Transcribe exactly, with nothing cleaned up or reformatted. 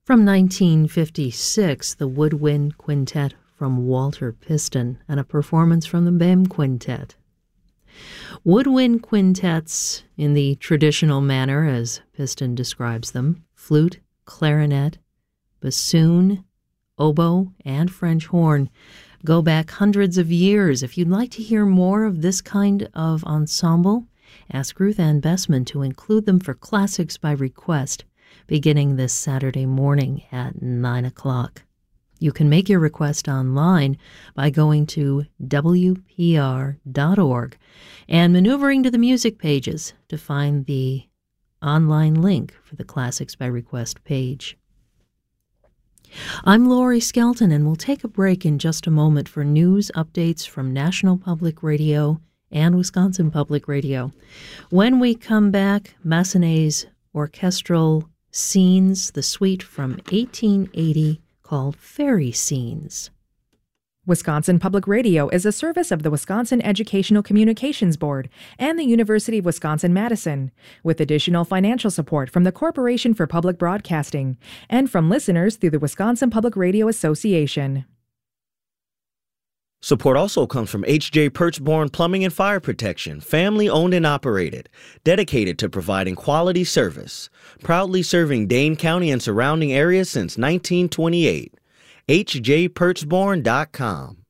From nineteen fifty-six, the Woodwind Quintet from Walter Piston, and a performance from the Bem Quintet. Woodwind quintets, in the traditional manner as Piston describes them, flute, clarinet, bassoon, oboe, and French horn, go back hundreds of years. If you'd like to hear more of this kind of ensemble, ask Ruth Ann Bessman to include them for Classics by Request, beginning this Saturday morning at nine o'clock. You can make your request online by going to W P R dot org and maneuvering to the music pages to find the online link for the Classics by Request page. I'm Laurie Skelton, and we'll take a break in just a moment for news updates from National Public Radio and Wisconsin Public Radio. When we come back, Massenet's orchestral scenes, the suite from eighteen eighty, called Fairy Scenes. Wisconsin Public Radio is a service of the Wisconsin Educational Communications Board and the University of Wisconsin-Madison, with additional financial support from the Corporation for Public Broadcasting and from listeners through the Wisconsin Public Radio Association. Support also comes from H J Perchborn Plumbing and Fire Protection, family owned and operated, dedicated to providing quality service, proudly serving Dane County and surrounding areas since nineteen twenty-eight. H J Perchborn dot com.